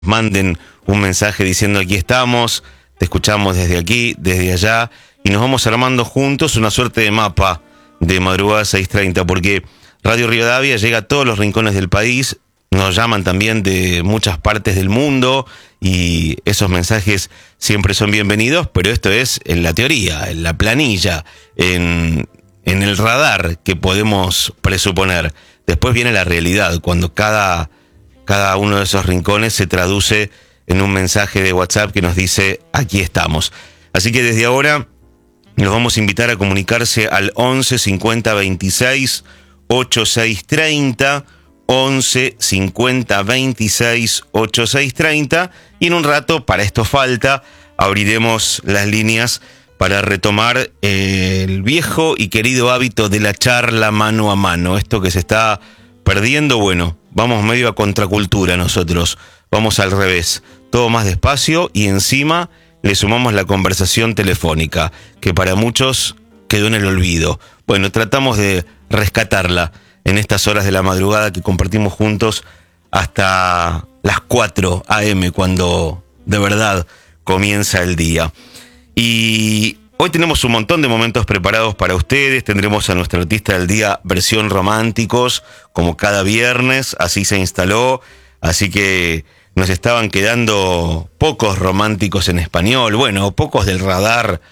manden un mensaje diciendo aquí estamos, te escuchamos desde aquí, desde allá, y nos vamos armando juntos una suerte de mapa de Madrugada 630, porque Radio Rivadavia llega a todos los rincones del país, nos llaman también de muchas partes del mundo, y esos mensajes siempre son bienvenidos, pero esto es en la teoría, en la planilla, en el radar que podemos presuponer. Después viene la realidad, cuando cada uno de esos rincones se traduce en un mensaje de WhatsApp que nos dice aquí estamos. Así que desde ahora los vamos a invitar a comunicarse al 11 50 26 8630, 11 50 26 8630, y en un rato, para esto falta, abriremos las líneas para retomar el viejo y querido hábito de la charla mano a mano. Esto que se está perdiendo, bueno, vamos medio a contracultura nosotros, vamos al revés, todo más despacio, y encima le sumamos la conversación telefónica, que para muchos quedó en el olvido. Bueno, tratamos de rescatarla en estas horas de la madrugada que compartimos juntos hasta las 4 a.m., cuando de verdad comienza el día. Y hoy tenemos un montón de momentos preparados para ustedes. Tendremos a nuestro artista del día versión románticos, como cada viernes, así se instaló. Así que nos estaban quedando pocos románticos en español, bueno, pocos del radar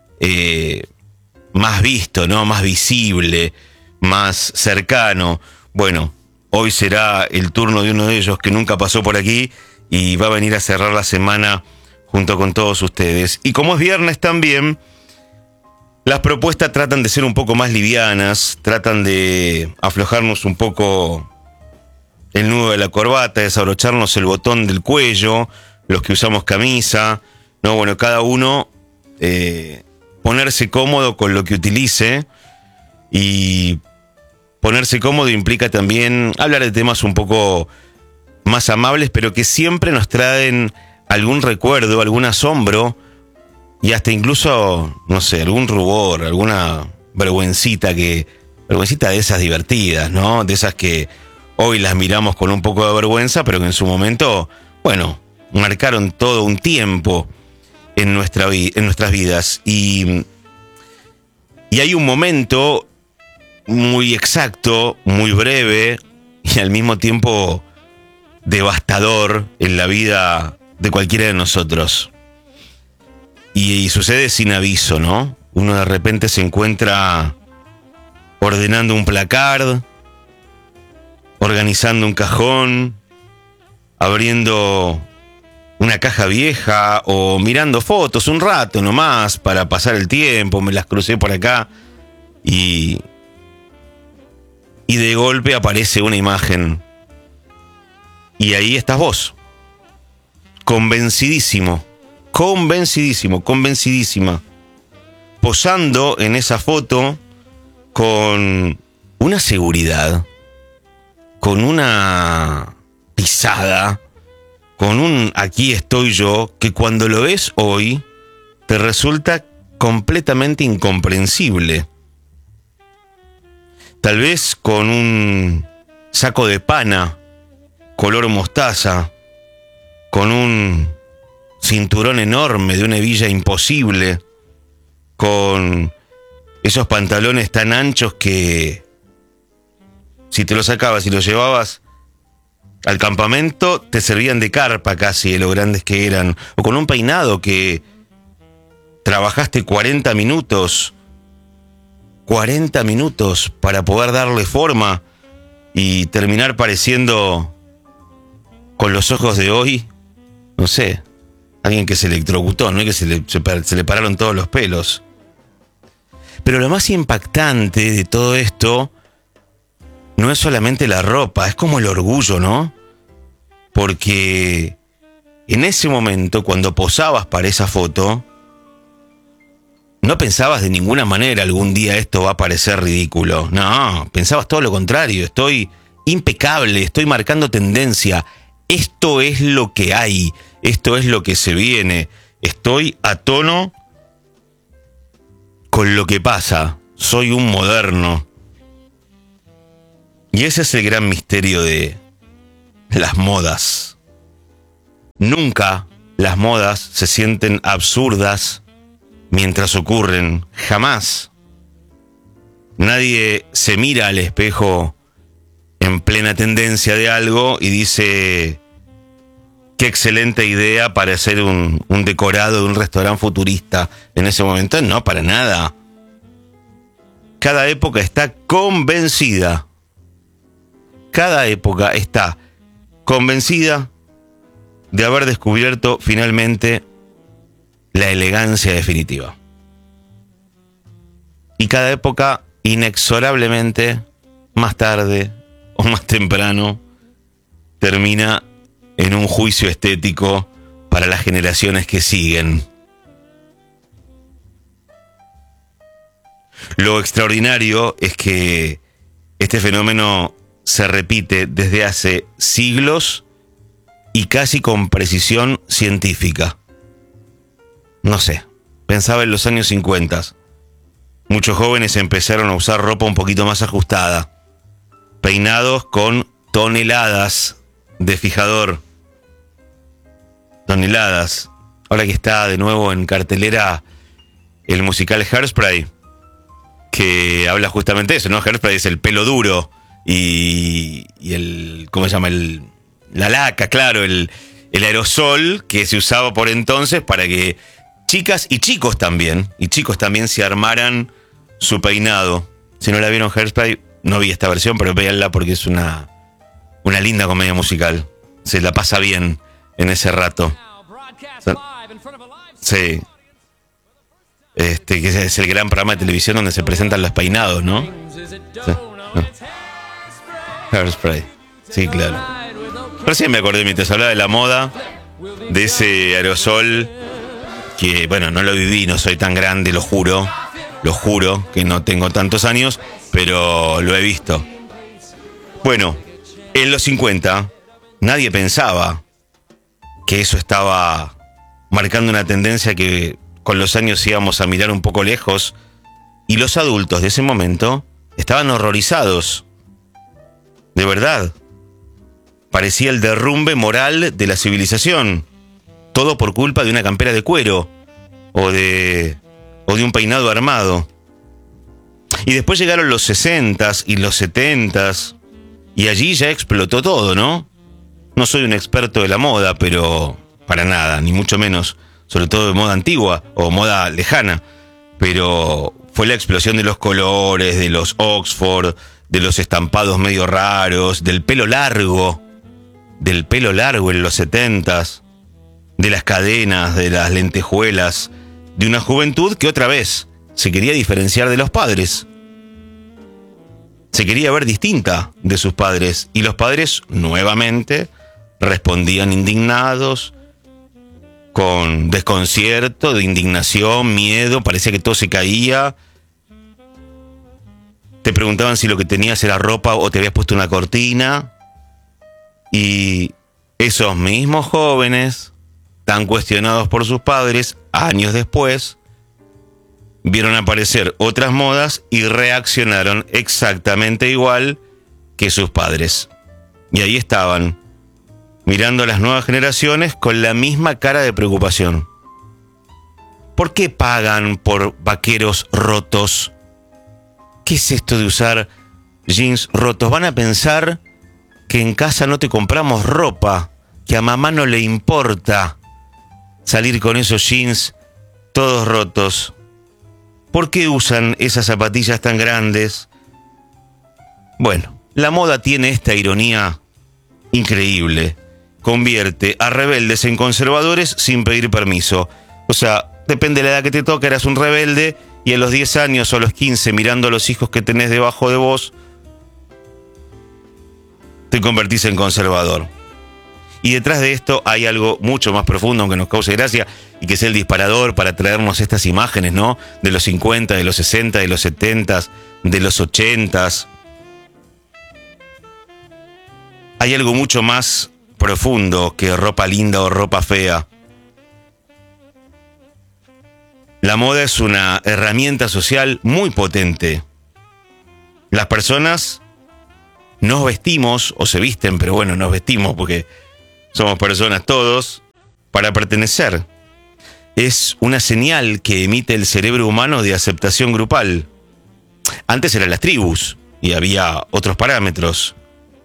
más visto, ¿no? Más visible, más cercano. Bueno, hoy será el turno de uno de ellos que nunca pasó por aquí y va a venir a cerrar la semana junto con todos ustedes. Y como es viernes también, las propuestas tratan de ser un poco más livianas, tratan de aflojarnos un poco el nudo de la corbata, desabrocharnos el botón del cuello, los que usamos camisa, ¿no? Bueno, cada uno ponerse cómodo con lo que utilice, y ponerse cómodo implica también hablar de temas un poco más amables, pero que siempre nos traen algún recuerdo, algún asombro, y hasta incluso, no sé, algún rubor, alguna vergüencita de esas divertidas, ¿no? De esas que hoy las miramos con un poco de vergüenza, pero que en su momento, bueno, marcaron todo un tiempo en nuestras vidas. Y hay un momento muy exacto, muy breve y al mismo tiempo devastador en la vida de cualquiera de nosotros. Y sucede sin aviso, ¿no? Uno de repente se encuentra ordenando un placard, organizando un cajón, abriendo una caja vieja o mirando fotos un rato nomás para pasar el tiempo. Me las crucé por acá y de golpe aparece una imagen y ahí estás vos, convencidísima, posando en esa foto con una seguridad, con una pisada, con un aquí estoy yo, que cuando lo ves hoy te resulta completamente incomprensible. Tal vez con un saco de pana color mostaza, con un cinturón enorme de una hebilla imposible, con esos pantalones tan anchos que si te los sacabas y los llevabas al campamento te servían de carpa casi, de lo grandes que eran, o con un peinado que trabajaste 40 minutos para poder darle forma y terminar pareciendo, con los ojos de hoy, no sé, alguien que se electrocutó, ¿no? Que se le pararon todos los pelos. Pero lo más impactante de todo esto no es solamente la ropa, es como el orgullo, ¿no? Porque en ese momento, cuando posabas para esa foto, no pensabas de ninguna manera algún día esto va a parecer ridículo. No, pensabas todo lo contrario. Estoy impecable, estoy marcando tendencia. Esto es lo que hay, esto es lo que se viene. Estoy a tono con lo que pasa. Soy un moderno. Y ese es el gran misterio de las modas. Nunca las modas se sienten absurdas mientras ocurren, jamás. Nadie se mira al espejo en plena tendencia de algo y dice: qué excelente idea para hacer un decorado de un restaurante futurista en ese momento. No, para nada. Cada época está convencida. Cada época está convencida de haber descubierto finalmente la elegancia definitiva. Y cada época, inexorablemente, más tarde o más temprano, termina en un juicio estético para las generaciones que siguen. Lo extraordinario es que este fenómeno se repite desde hace siglos y casi con precisión científica. No sé, pensaba en los años 50. Muchos jóvenes empezaron a usar ropa un poquito más ajustada, peinados con toneladas de fijador. Toneladas. Ahora que está de nuevo en cartelera el musical Hairspray, que habla justamente de eso, ¿no? Hairspray es el pelo duro y el, ¿cómo se llama? La laca, claro, el aerosol que se usaba por entonces para que chicas y chicos también se armaran su peinado. Si no la vieron Hairspray, no vi esta versión, pero véanla porque es una linda comedia musical. Se la pasa bien en ese rato. Sí. Que es el gran programa de televisión donde se presentan los peinados, ¿no? Sí. Hairspray. Sí, claro. Recién me acordé mientras hablaba de la moda, de ese aerosol que, bueno, no lo viví, no soy tan grande, lo juro que no tengo tantos años, pero lo he visto. Bueno, en los 50 nadie pensaba que eso estaba marcando una tendencia que con los años íbamos a mirar un poco lejos, y los adultos de ese momento estaban horrorizados. De verdad. Parecía el derrumbe moral de la civilización. Todo por culpa de una campera de cuero o de un peinado armado. Y después llegaron los 60s y los 70s y allí ya explotó todo, ¿no? No soy un experto de la moda, pero para nada, ni mucho menos, sobre todo de moda antigua o moda lejana. Pero fue la explosión de los colores, de los Oxford, de los estampados medio raros, del pelo largo en los 70s, de las cadenas, de las lentejuelas, de una juventud que otra vez se quería diferenciar de los padres. Se quería ver distinta de sus padres, y los padres nuevamente respondían indignados, con desconcierto, de indignación, miedo, parecía que todo se caía. Te preguntaban si lo que tenías era ropa o te habías puesto una cortina. Y esos mismos jóvenes, tan cuestionados por sus padres, años después, vieron aparecer otras modas y reaccionaron exactamente igual que sus padres. Y ahí estaban, mirando a las nuevas generaciones con la misma cara de preocupación. ¿Por qué pagan por vaqueros rotos? ¿Qué es esto de usar jeans rotos? Van a pensar que en casa no te compramos ropa, que a mamá no le importa salir con esos jeans todos rotos. ¿Por qué usan esas zapatillas tan grandes? Bueno, la moda tiene esta ironía increíble. Convierte a rebeldes en conservadores sin pedir permiso. O sea, depende de la edad que te toque, eras un rebelde, y a los 10 años o a los 15, mirando a los hijos que tenés debajo de vos, te convertís en conservador. Y detrás de esto hay algo mucho más profundo, aunque nos cause gracia, y que es el disparador para traernos estas imágenes, ¿no? De los 50, de los 60, de los 70, de los 80. Hay algo mucho más profundo que ropa linda o ropa fea. La moda es una herramienta social muy potente. Las personas nos vestimos, o se visten, pero bueno, nos vestimos porque somos personas todos, para pertenecer. Es una señal que emite el cerebro humano de aceptación grupal. Antes eran las tribus y había otros parámetros.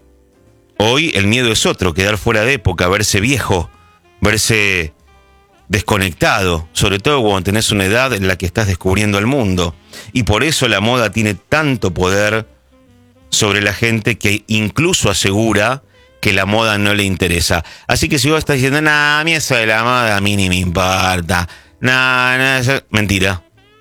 Hoy el miedo es otro, quedar fuera de época, verse viejo, verse desconectado, sobre todo cuando tenés una edad en la que estás descubriendo el mundo. Y por eso la moda tiene tanto poder sobre la gente que incluso asegura que la moda no le interesa. Así que si vos estás diciendo, a mí eso de la moda a mí ni me importa. Mentira.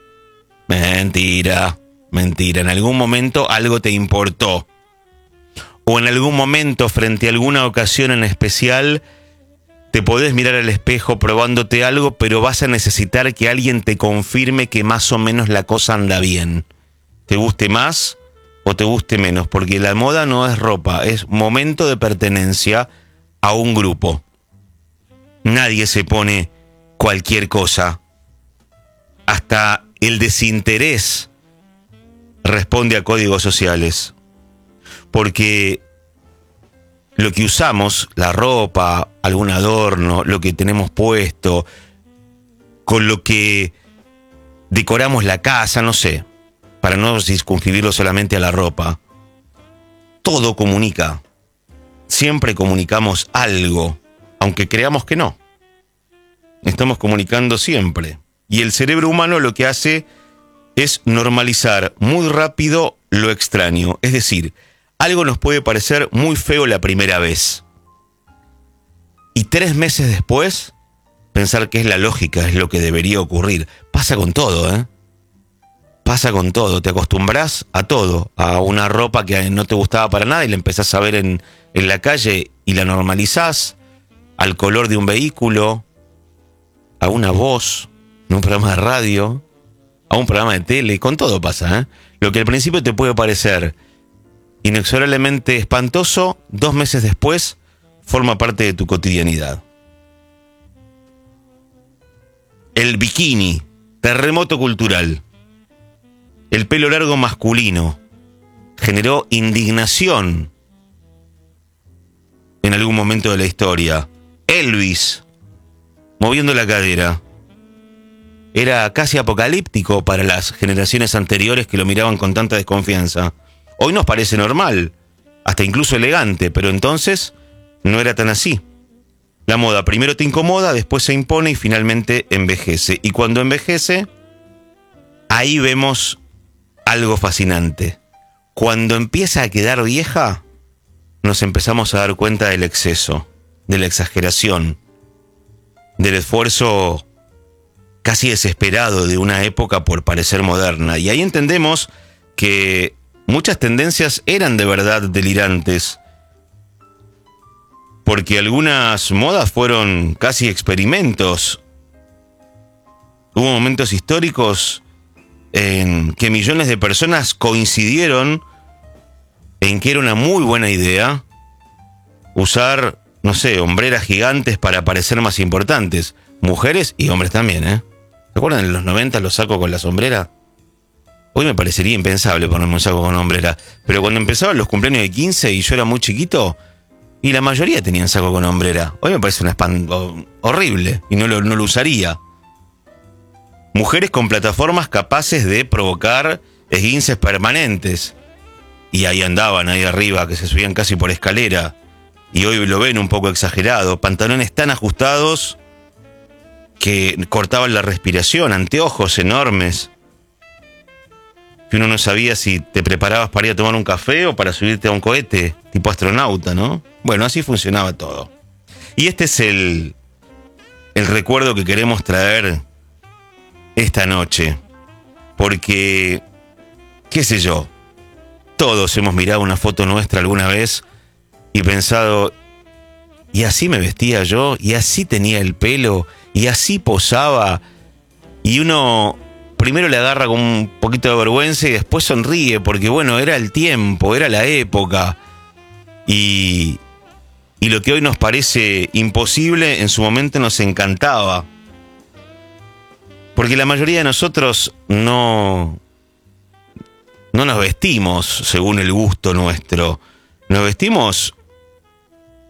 Mentira. Mentira. En algún momento algo te importó. O en algún momento, frente a alguna ocasión en especial, te podés mirar al espejo probándote algo, pero vas a necesitar que alguien te confirme que más o menos la cosa anda bien. Te guste más o te guste menos, porque la moda no es ropa, es momento de pertenencia a un grupo. Nadie se pone cualquier cosa. Hasta el desinterés responde a códigos sociales. Porque lo que usamos, la ropa, algún adorno, lo que tenemos puesto, con lo que decoramos la casa, no sé, para no circunscribirlo solamente a la ropa, todo comunica. Siempre comunicamos algo, aunque creamos que no. Estamos comunicando siempre. Y el cerebro humano lo que hace es normalizar muy rápido lo extraño. Es decir, algo nos puede parecer muy feo la primera vez. Y 3 meses después, pensar que es la lógica, es lo que debería ocurrir. Pasa con todo, ¿eh? Pasa con todo. Te acostumbras a todo. A una ropa que no te gustaba para nada y la empezás a ver en la calle y la normalizás. Al color de un vehículo. A una voz. En un programa de radio. A un programa de tele. Con todo pasa, ¿eh? Lo que al principio te puede parecer inexorablemente espantoso, 2 meses después forma parte de tu cotidianidad. El bikini, terremoto cultural. El pelo largo masculino generó indignación en algún momento de la historia. Elvis, moviendo la cadera. Era casi apocalíptico para las generaciones anteriores que lo miraban con tanta desconfianza. Hoy nos parece normal, hasta incluso elegante, pero entonces no era tan así. La moda primero te incomoda, después se impone y finalmente envejece. Y cuando envejece, ahí vemos algo fascinante. Cuando empieza a quedar vieja, nos empezamos a dar cuenta del exceso, de la exageración, del esfuerzo casi desesperado de una época por parecer moderna. Y ahí entendemos que muchas tendencias eran de verdad delirantes, porque algunas modas fueron casi experimentos. Hubo momentos históricos en que millones de personas coincidieron en que era una muy buena idea usar, no sé, hombreras gigantes para parecer más importantes. Mujeres y hombres también, ¿eh? ¿Se acuerdan en los 90 los sacos con la sombrera? Hoy me parecería impensable ponerme un saco con hombrera, pero cuando empezaban los cumpleaños de 15 y yo era muy chiquito, y la mayoría tenían saco con hombrera. Hoy me parece horrible y no lo usaría. Mujeres con plataformas capaces de provocar esguinces permanentes. Y ahí andaban, ahí arriba, que se subían casi por escalera. Y hoy lo ven un poco exagerado. Pantalones tan ajustados que cortaban la respiración, anteojos enormes. Que uno no sabía si te preparabas para ir a tomar un café o para subirte a un cohete, tipo astronauta, ¿no? Bueno, así funcionaba todo. Y este es el recuerdo que queremos traer esta noche. Porque, qué sé yo, todos hemos mirado una foto nuestra alguna vez y pensado, y así me vestía yo, y así tenía el pelo, y así posaba, y uno primero le agarra con un poquito de vergüenza y después sonríe, porque bueno, era el tiempo, era la época, y lo que hoy nos parece imposible, en su momento nos encantaba. Porque la mayoría de nosotros no nos vestimos según el gusto nuestro. Nos vestimos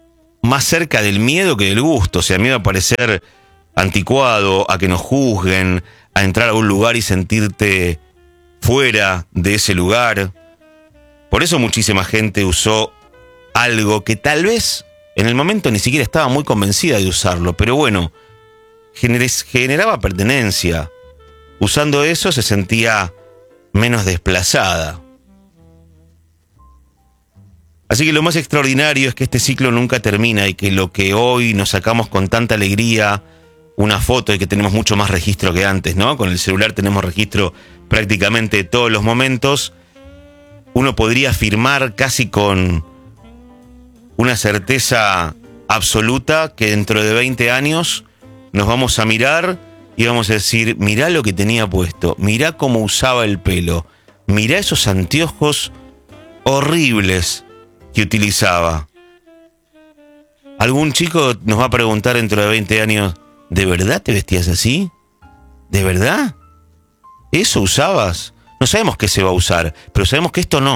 más cerca del miedo que del gusto. O sea, miedo a parecer anticuado, a que nos juzguen, a entrar a un lugar y sentirte fuera de ese lugar. Por eso muchísima gente usó algo que tal vez en el momento ni siquiera estaba muy convencida de usarlo, pero bueno, generaba pertenencia. Usando eso se sentía menos desplazada. Así que lo más extraordinario es que este ciclo nunca termina y que lo que hoy nos sacamos con tanta alegría, una foto, y que tenemos mucho más registro que antes, ¿no? Con el celular tenemos registro prácticamente de todos los momentos. Uno podría afirmar casi con una certeza absoluta que dentro de 20 años nos vamos a mirar y vamos a decir, mirá lo que tenía puesto, mirá cómo usaba el pelo, mirá esos anteojos horribles que utilizaba. Algún chico nos va a preguntar dentro de 20 años, ¿de verdad te vestías así? ¿De verdad? ¿Eso usabas? No sabemos qué se va a usar, pero sabemos que esto no.